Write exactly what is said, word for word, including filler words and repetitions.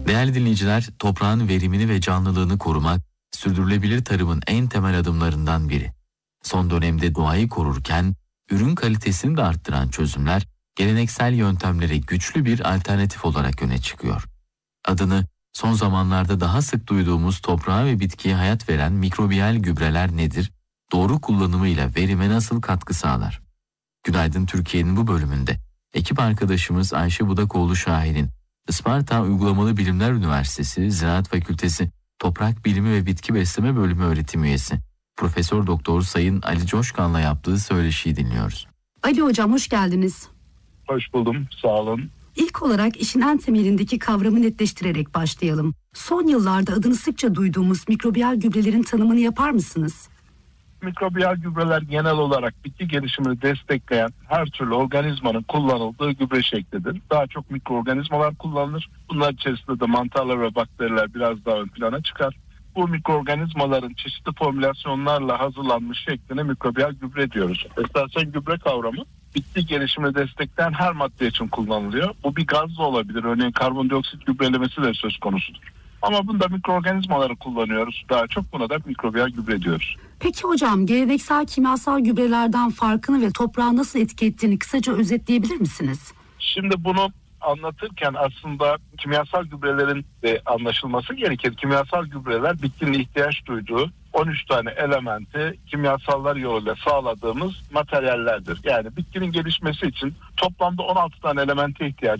Değerli dinleyiciler, toprağın verimini ve canlılığını korumak, sürdürülebilir tarımın en temel adımlarından biri. Son dönemde doğayı korurken, ürün kalitesini de arttıran çözümler, geleneksel yöntemlere güçlü bir alternatif olarak öne çıkıyor. Adını son zamanlarda daha sık duyduğumuz toprağa ve bitkiye hayat veren mikrobiyal gübreler nedir? Doğru kullanımıyla verime nasıl katkı sağlar? Günaydın Türkiye'nin bu bölümünde ekip arkadaşımız Ayşe Budakoğlu Şahin'in Isparta Uygulamalı Bilimler Üniversitesi Ziraat Fakültesi Toprak Bilimi ve Bitki Besleme Bölümü öğretim üyesi Profesör Doktor Sayın Ali Coşkan'la yaptığı söyleşiyi dinliyoruz. Ali Hocam hoş geldiniz. Hoş buldum, sağ olun. İlk olarak işin en temelindeki kavramı netleştirerek başlayalım. Son yıllarda adını sıkça duyduğumuz mikrobiyal gübrelerin tanımını yapar mısınız? Mikrobiyal gübreler genel olarak bitki gelişimini destekleyen her türlü organizmanın kullanıldığı gübre şeklidir. Daha çok mikroorganizmalar kullanılır. Bunlar içerisinde de mantarlar ve bakteriler biraz daha ön plana çıkar. Bu mikroorganizmaların çeşitli formülasyonlarla hazırlanmış şekline mikrobiyal gübre diyoruz. Esasen gübre kavramı bitki gelişimini destekleyen her madde için kullanılıyor. Bu bir gaz da olabilir. Örneğin karbondioksit gübrelemesi de söz konusudur. Ama bunda mikroorganizmaları kullanıyoruz. Daha çok buna da mikrobiyal gübre diyoruz. Peki hocam, geleneksel kimyasal gübrelerden farkını ve toprağı nasıl etki ettiğini kısaca özetleyebilir misiniz? Şimdi bunu anlatırken aslında kimyasal gübrelerin de anlaşılması gerekir. Kimyasal gübreler bitkinin ihtiyaç duyduğu on üç tane elementi kimyasallar yoluyla sağladığımız materyallerdir. Yani bitkinin gelişmesi için toplamda on altı tane elemente ihtiyacı